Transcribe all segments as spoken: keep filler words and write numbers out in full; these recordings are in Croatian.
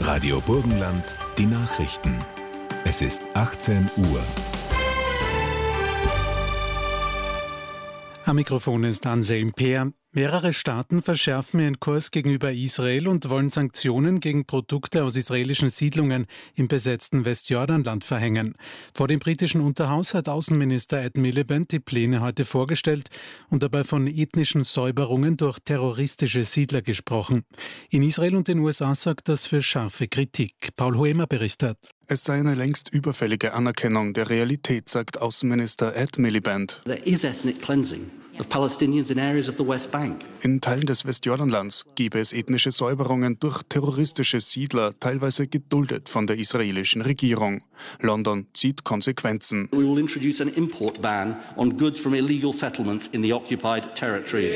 Radio Burgenland, die Nachrichten. Es ist achtzehn Uhr. Am Mikrofon ist Anselm Peer. Mehrere Staaten verschärfen ihren Kurs gegenüber Israel und wollen Sanktionen gegen Produkte aus israelischen Siedlungen im besetzten Westjordanland verhängen. Vor dem britischen Unterhaus hat Außenminister Ed Miliband die Pläne heute vorgestellt und dabei von ethnischen Säuberungen durch terroristische Siedler gesprochen. In Israel und den U S A sorgt das für scharfe Kritik. Paul Hoemer berichtet. Es sei eine längst überfällige Anerkennung der Realität, sagt Außenminister Ed Miliband. There is ethnic cleansing of Palestinians in areas of the West Bank. In Teilen des Westjordanlands gebe es ethnische Säuberungen durch terroristische Siedler, teilweise geduldet von der israelischen Regierung. London zieht Konsequenzen. We will introduce an import ban on goods from illegal settlements in the occupied territories.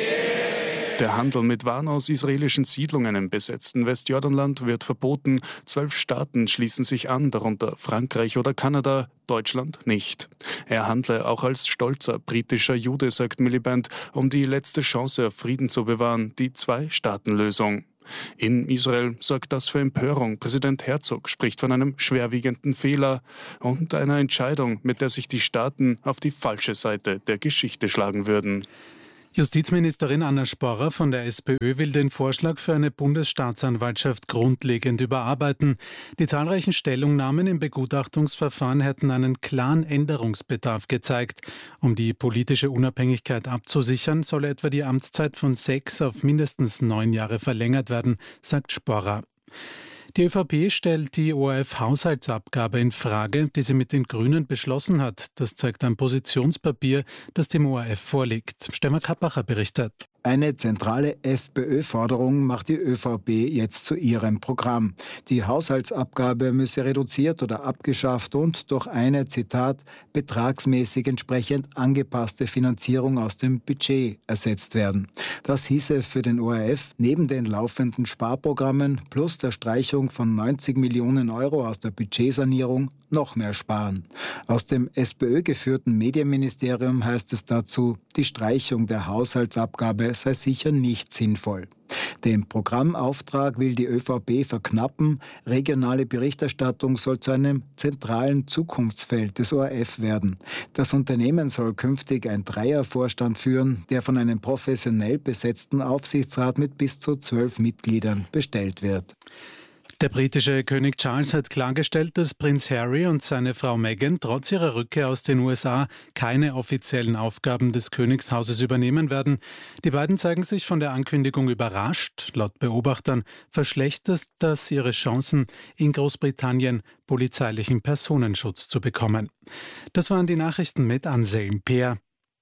Der Handel mit Waren aus israelischen Siedlungen im besetzten Westjordanland wird verboten. Zwölf Staaten schließen sich an, darunter Frankreich oder Kanada, Deutschland nicht. Er handle auch als stolzer britischer Jude, sagt Miliband, um die letzte Chance auf Frieden zu bewahren, die Zwei-Staaten-Lösung. In Israel sorgt das für Empörung. Präsident Herzog spricht von einem schwerwiegenden Fehler und einer Entscheidung, mit der sich die Staaten auf die falsche Seite der Geschichte schlagen würden. Justizministerin Anna Sporrer von der SPÖ will den Vorschlag für eine Bundesstaatsanwaltschaft grundlegend überarbeiten. Die zahlreichen Stellungnahmen im Begutachtungsverfahren hätten einen klaren Änderungsbedarf gezeigt. Um die politische Unabhängigkeit abzusichern, soll etwa die Amtszeit von sechs auf mindestens neun Jahre verlängert werden, sagt Sporrer. Die ÖVP stellt die O R F-Haushaltsabgabe in Frage, die sie mit den Grünen beschlossen hat. Das zeigt ein Positionspapier, das dem O R F vorliegt. Stefan Kappacher berichtet. Eine zentrale FPÖ-Forderung macht die ÖVP jetzt zu ihrem Programm. Die Haushaltsabgabe müsse reduziert oder abgeschafft und durch eine, Zitat, betragsmäßig entsprechend angepasste Finanzierung aus dem Budget ersetzt werden. Das hieße für den O R F neben den laufenden Sparprogrammen plus der Streichung von neunzig Millionen Euro aus der Budgetsanierung noch mehr sparen. Aus dem SPÖ-geführten Medienministerium heißt es dazu, die Streichung der Haushaltsabgabe sei sicher nicht sinnvoll. Den Programmauftrag will die ÖVP verknappen. Regionale Berichterstattung soll zu einem zentralen Zukunftsfeld des O R F werden. Das Unternehmen soll künftig ein Dreiervorstand führen, der von einem professionell besetzten Aufsichtsrat mit bis zu zwölf Mitgliedern bestellt wird. Der britische König Charles hat klargestellt, dass Prinz Harry und seine Frau Meghan trotz ihrer Rückkehr aus den U S A keine offiziellen Aufgaben des Königshauses übernehmen werden. Die beiden zeigen sich von der Ankündigung überrascht. Laut Beobachtern verschlechtert das ihre Chancen, in Großbritannien polizeilichen Personenschutz zu bekommen. Das waren die Nachrichten mit Anselm Peer.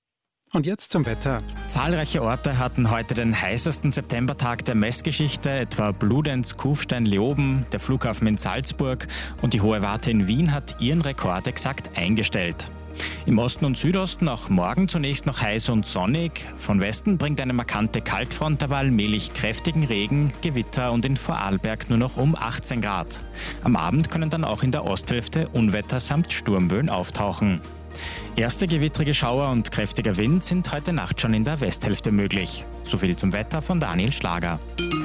Und jetzt zum Wetter. Zahlreiche Orte hatten heute den heißesten Septembertag der Messgeschichte, etwa Bludenz, Kufstein, Leoben, der Flughafen in Salzburg und die Hohe Warte in Wien hat ihren Rekord exakt eingestellt. Im Osten und Südosten auch morgen zunächst noch heiß und sonnig. Von Westen bringt eine markante Kaltfront derweil allmählich kräftigen Regen, Gewitter und in Vorarlberg nur noch um achtzehn Grad. Am Abend können dann auch in der Osthälfte Unwetter samt Sturmböen auftauchen. Erste gewittrige Schauer und kräftiger Wind sind heute Nacht schon in der Westhälfte möglich. Soviel zum Wetter von Daniel Schlager.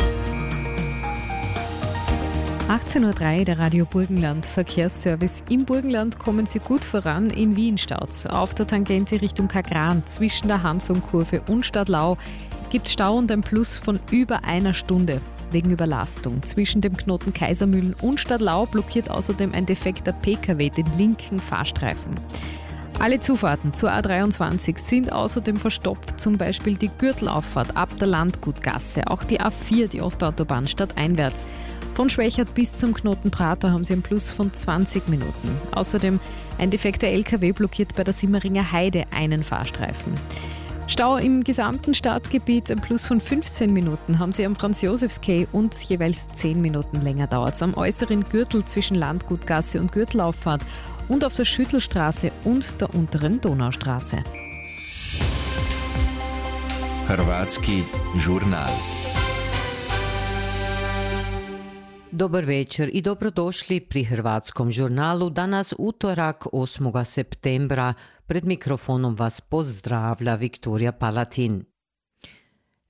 achtzehn Uhr drei, der Radio Burgenland Verkehrsservice. Im Burgenland kommen Sie gut voran. In Wien staut's. Auf der Tangente Richtung Kagran zwischen der Hansung-Kurve und Stadlau gibt Stau und ein Plus von über einer Stunde. Wegen Überlastung. Zwischen dem Knoten Kaisermühlen und Stadlau blockiert außerdem ein defekter P K W den linken Fahrstreifen. Alle Zufahrten zur A dreiundzwanzig sind außerdem verstopft, zum Beispiel die Gürtelauffahrt ab der Landgutgasse, auch die A vier, die Ostautobahn stadteinwärts. Von Schwächert bis zum Knoten Prater haben sie einen Plus von zwanzig Minuten. Außerdem ein defekter L K W blockiert bei der Simmeringer Heide einen Fahrstreifen. Stau im gesamten Stadtgebiet, ein Plus von fünfzehn Minuten haben sie am Franz-Josefs-Quai und jeweils zehn Minuten länger dauert es am äußeren Gürtel zwischen Landgutgasse und Gürtelauffahrt und auf der Schüttelstraße und der unteren Donaustraße. Hrvatski žurnal. Dobar večer i dobrodošli pri Hrvatskom žurnalu. Danas utorak osmog septembra. Pred mikrofonom vas pozdravlja Viktorija Palatin.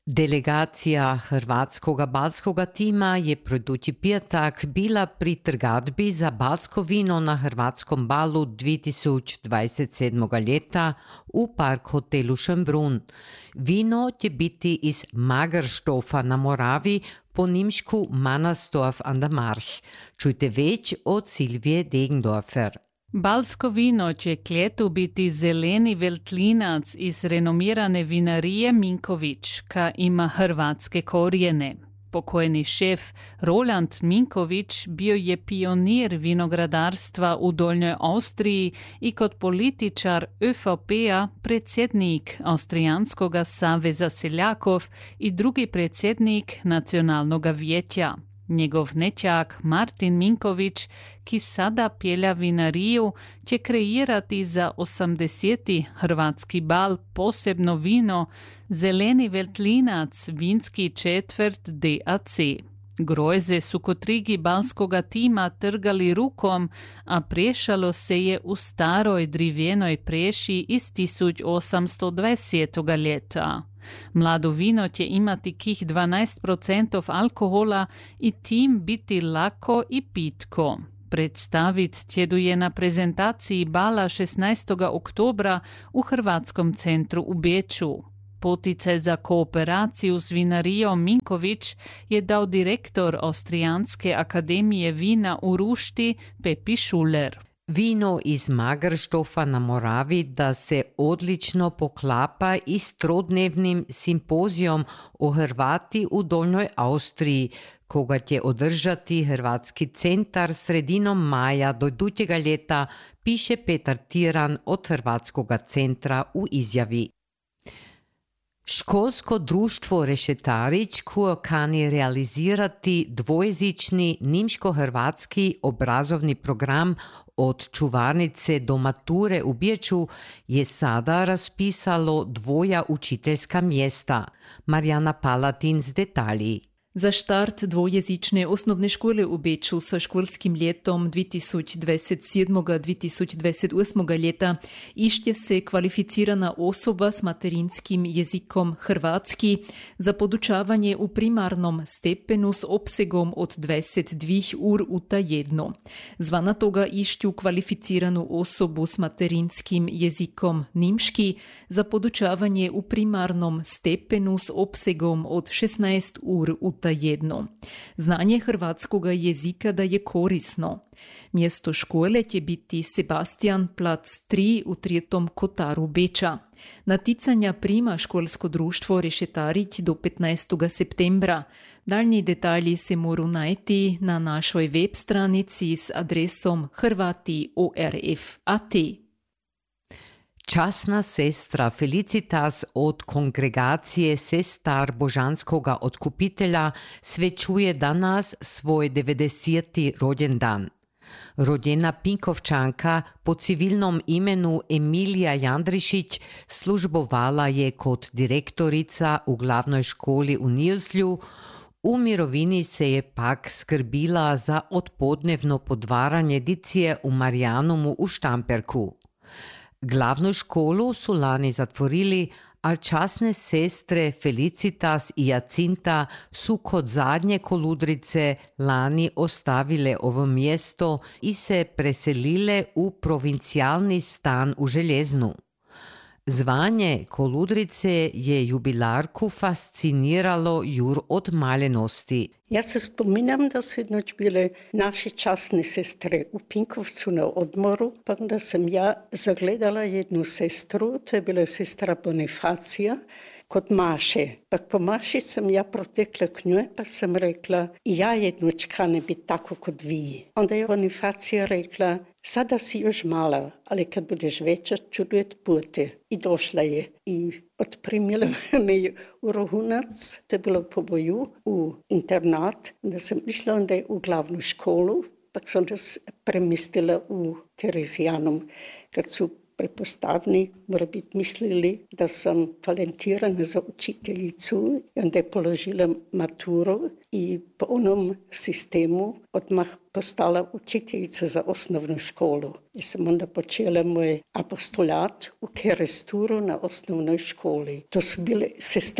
Delegacija hrvatskoga balskoga tima je produti petak bila pri trgatbi za balsko vino na hrvatskom balu dve tisoč dvajset sedmega leta u park hotelu Schönbrunn. Vino će biti iz Magerstofa na Moravi, po nimšku Mannersdorf an der March. Čujte več od Silvije Degendorfer. Balsko vino će kljetu biti zeleni veltlinac iz renomirane vinarije Minković, ka ima hrvatske korijene. Pokojni šef Roland Minković bio je pionir vinogradarstva u Dolnjoj Austriji i kot političar Ö V P-a predsjednik Austrijanskog saveza seljakov i drugi predsjednik Nacionalnog vijeća. Njegov nećak Martin Minković, ki sada pjelja vinariju, će kreirati za osamdeseti hrvatski bal posebno vino zeleni veltlinac vinski četvrt D A C. Grojze su kod trigi balskoga tima trgali rukom, a prešalo se je u staroj drivjenoj preši iz tisoč osamsto dvadesetega ljeta. Mlado vino će imati kih dvanaest procentov alkohola i tim biti lako i pitko. Predstavit tjeduje na prezentaciji bala šesnaestog oktobra u Hrvatskom centru u Beču. Poticaj za kooperaciju s vinarijom Minković je dao direktor Austrijanske akademije vina u Rušti Pepi Schuler. Vino iz Magerstofa na Moravi da se odlično poklapa i s trodnevnim simpozijom o Hrvati u Dolnjoj Austriji, koga će održati Hrvatski centar sredinom maja do idućega ljeta, piše Petar Tiran od Hrvatskoga centra u izjavi. Školsko društvo Rešetarić, koje kani realizirati dvojezični nimško-hrvatski obrazovni program od čuvarnice do mature u Beču, je sada raspisalo dvoja učiteljska mjesta. Marijana Palatin s detalji. Za štart dvojezične osnovne škole u Beču sa školskim ljetom dve tisoč dvadeset sedmega do dve tisoč dvadeset osmega leta išče se kvalificirana osoba s materinskim jezikom hrvatski za podučavanje u primarnom stepenu s opsegom od dvadeset dve ur u tjedno. Zvana toga išću kvalificiranu osobu s materinskim jezikom nimški za podučavanje u primarnom stepenu s opsegom od šesnaest ur u jedno. Znanje hrvatskog jezika da je korisno. Mjesto škole će biti Sebastian plac tri u trijetom kotaru Beča. Naticanja prima školsko društvo Rešetarić do petnaestog septembra. Daljnji detalji se moru najti na našoj web stranici s adresom hrvati o r f dot a t. Časna sestra Felicitas od kongregacije sestar Božanskoga otkupitelja svečuje danas svoj devedeseti rođendan. Rođena Pinkovčanka po civilnom imenu Emilija Jandrišić službovala je kod direktorica u glavnoj školi u Nizlju. U mirovini se je pak skrbila za odpodnevno podvaranje dicije u Marijanumu u Štamperku. Glavnu školu su lani zatvorili, a časne sestre Felicitas i Jacinta su kod zadnje koludrice lani ostavile ovo mjesto i se preselile u provincijalni stan u Željeznu. Zvanje koludrice je jubilarku fasciniralo jur od malenosti. Ja se spominjam da su jednoć bile naše časne sestre u Pinkovcu na odmoru, pa onda sam ja zagledala jednu sestru, to je bila sestra Bonifacija, kod Maše. Pa po Maši sam ja protekla k njoj, pa sam rekla, i ja jednoć kane biti tako kod vi. Onda je Bonifacija rekla, sada si još mala, ali kad budeš veća ću dojet pute. I došla je i otprimila me u Rohunac, to je bilo po boju, u internat. Onda sam išla onda u glavnu školu, pa sam se premestila u Terezijanum, kad su prepostavni, mora biti mislili da sam talentirana za učiteljicu i onda je položila maturu i po onom sistemu odmah postala učiteljica za osnovnu školu. I sam onda počela moj apostolat u Keresturu na osnovnoj školi. To su bile sestre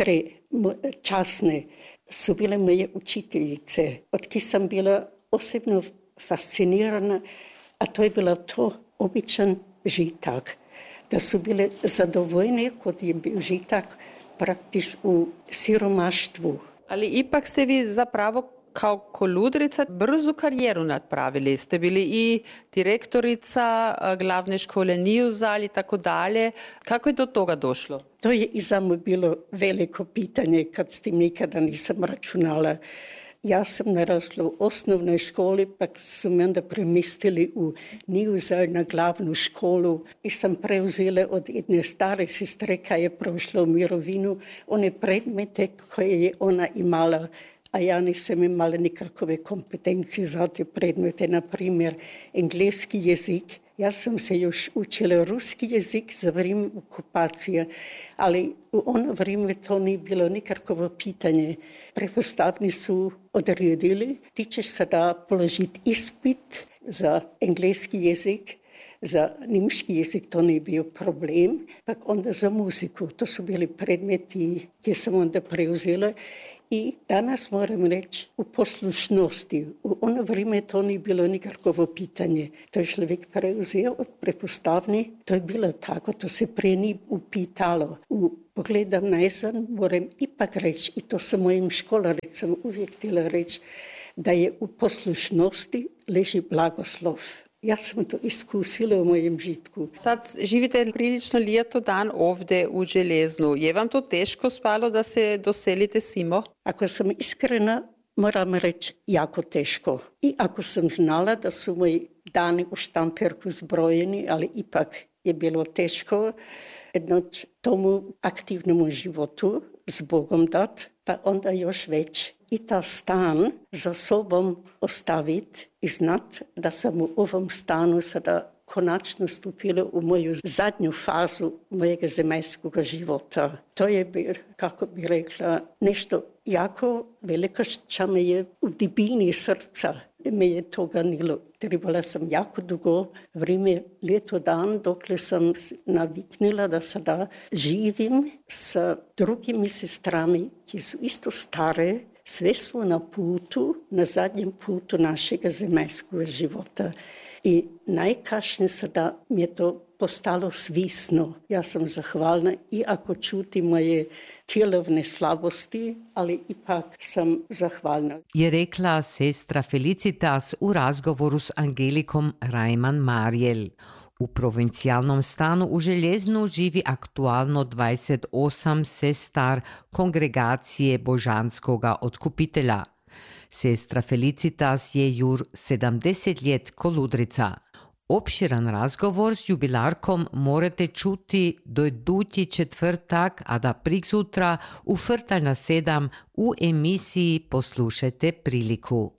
časne su bile moje učiteljice, od kih sam bila osobno fascinirana, a to je bilo to običan žitak. Da su bile zadovoljne kod je bio žitak praktično u siromaštvu. Ali ipak ste vi zapravo kao koludrica brzu karijeru napravili. Ste bili i direktorica glavne škole Nijuzal i tako dalje. Kako je do toga došlo? To je i samo bilo veliko pitanje kad s tim nikada nisam računala. Ja sam narasla u osnovnoj školi, pa su me onda premestili u Nijuzal na glavnu školu i sam preuzela od jedne stare sestre koja je prošla u mirovinu one predmete koje je ona imala, a ja nisam imala nikakve kompetencije za te predmete, na primjer engleski jezik. Ja sam se još učila ruski jezik za vrijeme okupacije, ali u ono vrijeme to nije bilo nikakvo pitanje. Pretpostavni su odredili, ti ćeš sada položiti ispit za engleski jezik, za njemački jezik to nije bio problem, pa onda za muziku. To su bili predmeti gdje sam onda preuzela. I danas moram reći u poslušnosti. U ono vrijeme to nije bilo nikakvo pitanje. To je človek preuzeo od prepostavni. To je bilo tako, to se prije nije upitalo. U pogledam nazad, moram ipak reći, i to sam mojim školaricama uvijek htjela reći, da je u poslušnosti leži blagoslov. Ja sam to iskusila u mojem žitku. Sad živite prilično leto dan ovdje u Železnu. Je vam to teško spalo da se doselite simo? Ako sam iskrena, moram reći jako teško. I ako sam znala da su moji dani u Štamperku zbrojeni, ali ipak je bilo teško jedno tomu aktivnому životu s Bogom dat, pa onda još već i ta stan za sobom ostaviti i znati da sam u ovom stanu sada konačno stupila u moju zadnju fazu mojega zemaljskog života. To je bilo, kako bi rekla, nešto jako veliko što me je u dubini srca me je to ganilo. Trebala sam jako dugo vrijeme, leto dan, dokle sam naviknila da sada živim sa drugimi sestrami, ki su isto stare, sve smo na putu, na zadnjem putu našega zemaljskog života. I najkašnje sada mi je to postalo svisno. Ja sam zahvalna i ako čuti moje tjelovne slabosti, ali ipak sam zahvalna. Je rekla sestra Felicitas u razgovoru s Angelikom Rajman-Marjel. U provincialnom stanu u Železnu živi aktualno dvadeset osam sestar kongregacije Božanskoga otkupitelja. Sestra Felicitas je jur sedemdeset let koludrica. Opširan razgovor s jubilarkom morate čuti do idući četvrtak, a da prik sutra u vrtalj na sedam u emisiji Poslušajte priliku.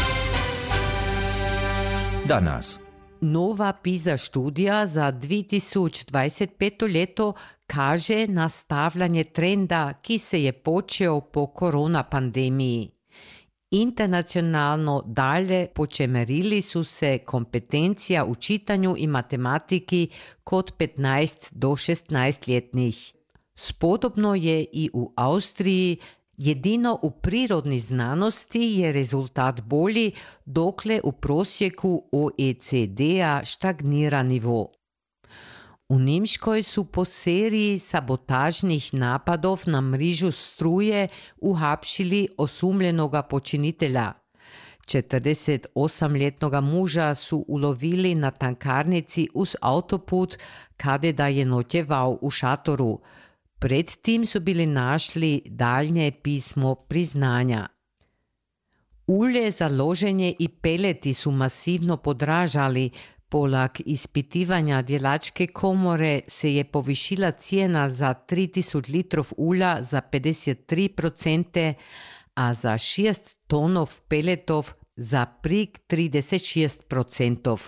Danas. Nova PISA študija za dve tisoč dvajset peto leto kaže nastavljanje trenda, ki se je počeo po korona pandemiji. Internacionalno dalje počemerili su se kompetencija u čitanju i matematiki kod petnaest do šestnaest letnih. Spodobno je i u Austriji, jedino u prirodni znanosti je rezultat bolji, dokle u prosjeku O E C D-a stagnira nivo. U Nemškoj su po seriji sabotažnih napadov na mrežu struje uhapšili osumljenoga počinitelja. četrdesetosmletnoga muža su ulovili na tankarnici uz autoput, kade da je noćeval u šatoru. Predtim su bili našli daljnje pismo priznanja. Ulje za loženje i peleti su masivno podražali. Poleg ispitivanja djelačke komore se je povišila cijena za tri tisoč litrov ulja za pedeset tri procente, a za šest tonov peletov za prik trideset šest procentov.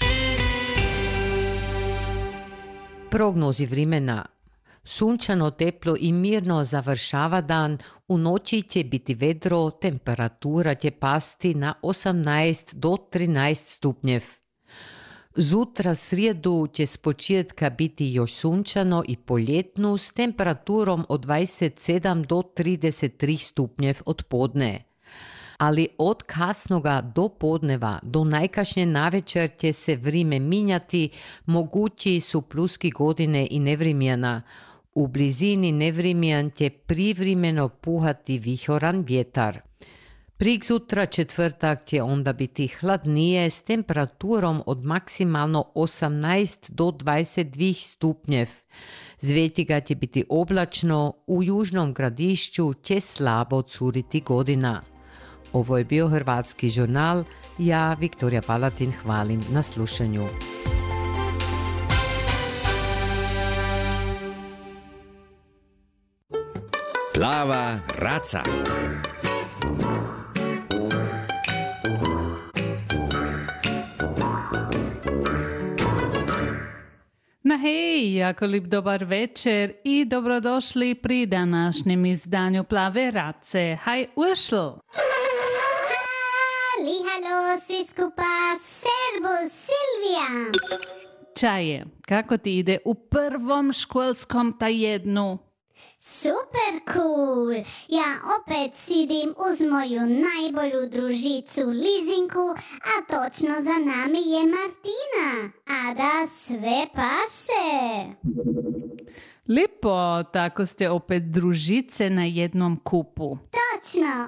Prognozi vremena. Sunčano, teplo i mirno završava dan, u noći će biti vedro, temperatura će pasti na osemnaest do trinaest stupnjev. Zutra srijedu će spočetka biti još sunčano i poljetno s temperaturom od dvadeset sedam do trideset tri stupnjev od podne. Ali od kasnoga do podneva do najkašnje navečer će se vrime minjati, mogući su pluski godine i nevrimjena. U blizini nevrimjan će privremeno puhati vihoran vjetar. Prik sutra četvrtak će onda biti hladnije s temperaturom od maksimalno osamnaest do dvadeset dva stupnjev. Zvečega će biti oblačno, u južnom gradišću će slabo curiti godina. Ovo je bio Hrvatski žurnal, ja Viktorija Palatin hvalim na slušanju. Plava raca. Na hej, jako lip dobar večer i dobrodošli pri današnjem izdanju Plave race. Haj, ušlo! Hali, halo, svi skupa, servus, Silvija! Čaje, kako ti ide u prvom školskom tajednu? Super cool! Ja opet sidim uz moju najbolju družicu Lizinku, a točno za nami je Martina. A da sve paše! Lipo, tako ste opet družice na jednom kupu. Točno,